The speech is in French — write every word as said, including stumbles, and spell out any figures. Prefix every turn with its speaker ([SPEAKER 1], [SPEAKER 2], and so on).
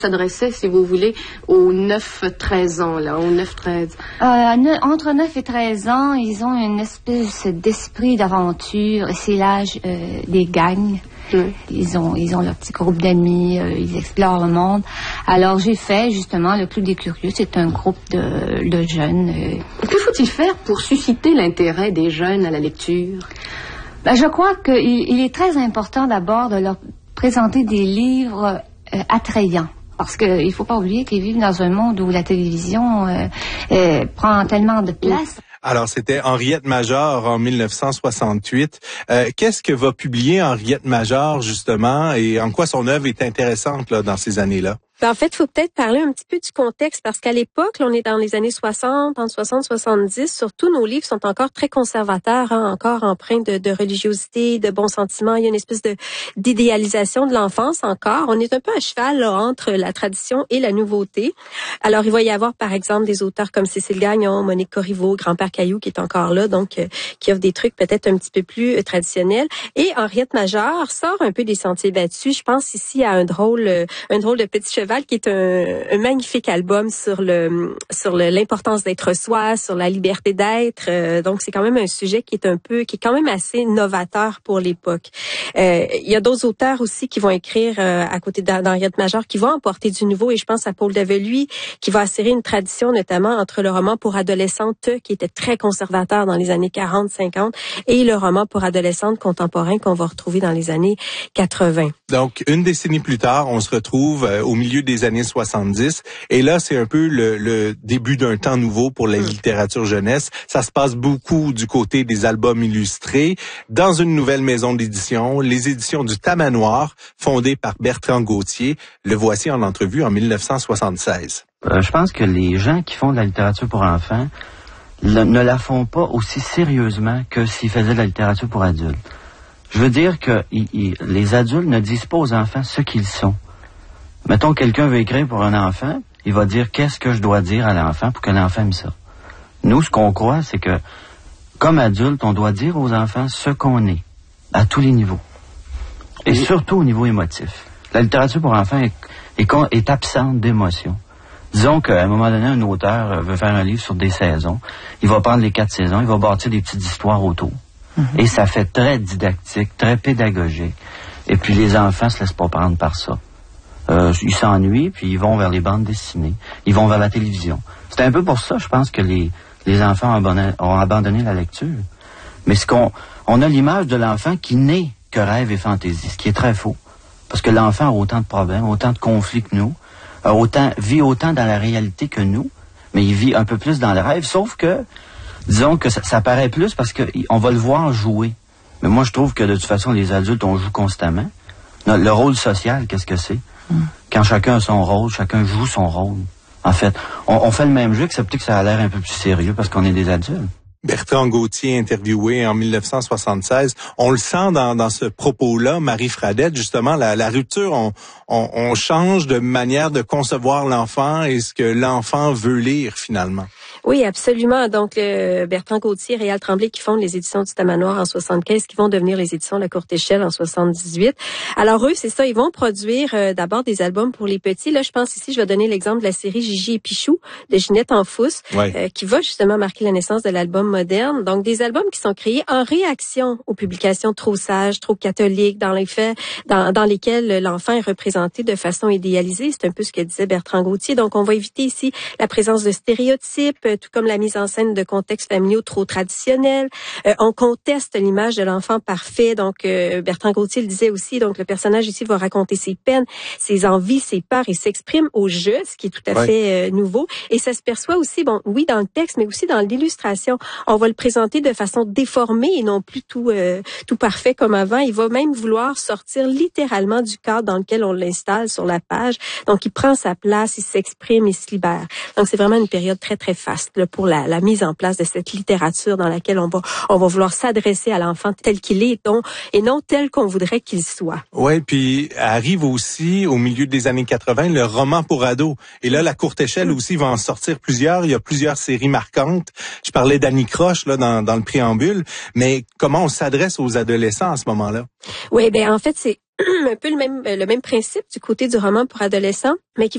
[SPEAKER 1] s'adressait, si vous voulez, aux neuf treize ans, là, aux neuf treize.
[SPEAKER 2] Euh, entre neuf et treize ans, ils ont une espèce d'esprit d'aventure, et c'est l'âge euh, des gangs. Oui. Ils ont, ils ont leur petit groupe d'amis, euh, ils explorent le monde. Alors, j'ai fait, justement, le Club des Curieux. C'est un groupe de, de jeunes. Euh...
[SPEAKER 1] Que faut-il faire pour susciter l'intérêt des jeunes à la lecture?
[SPEAKER 2] Ben, je crois qu'il il est très important d'abord de leur présenter des livres euh, attrayants. Parce qu'il ne faut pas oublier qu'ils vivent dans un monde où la télévision euh, euh, prend tellement de place.
[SPEAKER 3] Alors, c'était Henriette Major en mille neuf cent soixante-huit. Euh, qu'est-ce que va publier Henriette Major, justement, et en quoi son œuvre est intéressante là, dans ces années-là?
[SPEAKER 4] Ben, en fait, il faut peut-être parler un petit peu du contexte parce qu'à l'époque, là, on est dans les années soixante, entre soixante et soixante-dix, surtout nos livres sont encore très conservateurs, hein, encore empreints de, de religiosité, de bons sentiments. Il y a une espèce de d'idéalisation de l'enfance encore. On est un peu à cheval là, entre la tradition et la nouveauté. Alors, il va y avoir, par exemple, des auteurs comme Cécile Gagnon, Monique Corriveau, Grand-Père Caillou qui est encore là, donc euh, qui offre des trucs peut-être un petit peu plus euh, traditionnels. Et Henriette Major sort un peu des sentiers battus. Je pense ici à un drôle, euh, un drôle de petit cheval qui est un, un magnifique album sur le sur le, l'importance d'être soi, sur la liberté d'être. Euh, donc c'est quand même un sujet qui est un peu qui est quand même assez novateur pour l'époque. Euh, il y a d'autres auteurs aussi qui vont écrire euh, à côté d'Henriette Major qui vont apporter du nouveau et je pense à Paul Develuy qui va assurer une tradition notamment entre le roman pour adolescentes qui était très conservateur dans les années quarante cinquante et le roman pour adolescentes contemporain qu'on va retrouver dans les années quatre-vingts.
[SPEAKER 3] Donc une décennie plus tard, on se retrouve euh, au milieu des années soixante-dix. Et là, c'est un peu le, le début d'un temps nouveau pour la littérature jeunesse. Ça se passe beaucoup du côté des albums illustrés dans une nouvelle maison d'édition, les éditions du Tamanoir, fondées par Bertrand Gauthier. Le voici en entrevue en mille neuf cent soixante-seize.
[SPEAKER 5] Euh, je pense que les gens qui font de la littérature pour enfants le, ne la font pas aussi sérieusement que s'ils faisaient de la littérature pour adultes. Je veux dire que y, y, les adultes ne disent pas aux enfants ce qu'ils sont. Mettons, quelqu'un veut écrire pour un enfant, il va dire qu'est-ce que je dois dire à l'enfant pour que l'enfant aime ça. Nous, ce qu'on croit, c'est que, comme adulte, on doit dire aux enfants ce qu'on est, à tous les niveaux. Et, et surtout au niveau émotif. La littérature pour enfants est, est, est absente d'émotion. Disons qu'à un moment donné, un auteur veut faire un livre sur des saisons. Il va prendre les quatre saisons, il va bâtir des petites histoires autour. Mm-hmm. Et ça fait très didactique, très pédagogique. Et puis les enfants se laissent pas prendre par ça. Euh, ils s'ennuient, puis ils vont vers les bandes dessinées. Ils vont vers la télévision. C'est un peu pour ça, je pense, que les, les enfants ont abandonné, ont abandonné la lecture. Mais ce qu'on, on a l'image de l'enfant qui n'est que rêve et fantaisie, ce qui est très faux. Parce que l'enfant a autant de problèmes, autant de conflits que nous, a autant, vit autant dans la réalité que nous, mais il vit un peu plus dans le rêve, sauf que, disons que ça, ça paraît plus parce que on va le voir jouer. Mais moi, je trouve que de toute façon, les adultes, on joue constamment. Le rôle social, qu'est-ce que c'est? Quand chacun a son rôle, chacun joue son rôle. En fait, on, on fait le même jeu, excepté que ça a l'air un peu plus sérieux parce qu'on est des adultes.
[SPEAKER 3] Bertrand Gauthier, interviewé en mille neuf cent soixante-seize. On le sent dans, dans ce propos-là, Marie Fradette, justement, la, la rupture, on, on, on change de manière de concevoir l'enfant et ce que l'enfant veut lire, finalement.
[SPEAKER 4] Oui, absolument. Donc, le Bertrand Gauthier et Réal Tremblay qui fondent les éditions du Tamanoir en soixante-quinze, qui vont devenir les éditions La Courte Échelle en soixante-dix-huit. Alors, eux, c'est ça, ils vont produire euh, d'abord des albums pour les petits. Là, je pense ici, je vais donner l'exemple de la série Gigi et Pichou de Ginette Enfousse, ouais. euh, qui va justement marquer la naissance de l'album moderne. Donc, des albums qui sont créés en réaction aux publications trop sages, trop catholiques, dans les faits, dans, dans lesquels l'enfant est représenté de façon idéalisée. C'est un peu ce que disait Bertrand Gauthier. Donc, on va éviter ici la présence de stéréotypes, tout comme la mise en scène de contextes familiaux trop traditionnels. Euh, on conteste l'image de l'enfant parfait. Donc, euh, Bertrand Gauthier le disait aussi. Donc, le personnage ici va raconter ses peines, ses envies, ses peurs et s'exprime au jeu, ce qui est tout à ouais. fait euh, nouveau. Et ça se perçoit aussi, bon, oui, dans le texte, mais aussi dans l'illustration. On va le présenter de façon déformée et non plus tout euh, tout parfait comme avant. Il va même vouloir sortir littéralement du cadre dans lequel on l'installe sur la page. Donc, il prend sa place, il s'exprime, il se libère. Donc, c'est vraiment une période très, très faste là, pour la, la mise en place de cette littérature dans laquelle on va on va vouloir s'adresser à l'enfant tel qu'il est donc, et non tel qu'on voudrait qu'il soit.
[SPEAKER 3] Oui, puis arrive aussi, au milieu des années quatre-vingts, le roman pour ados. Et là, La Courte Échelle mmh. aussi va en sortir plusieurs. Il y a plusieurs séries marquantes. Je parlais d'Annie Croche là, dans, dans le préambule. Mais comment on s'adresse aux adolescents à ce moment-là?
[SPEAKER 4] Oui, ben en fait, c'est un peu le même le même principe du côté du roman pour adolescents, mais qui